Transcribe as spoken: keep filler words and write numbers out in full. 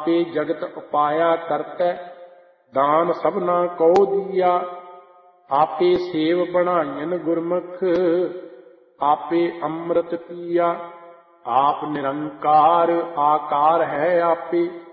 आपे जगत उपाया करतै, दान सबना को दिया। आपे सेव बनायन गुरमुख, आपे अमृत पिया। आप निरंकार आकार है आपे,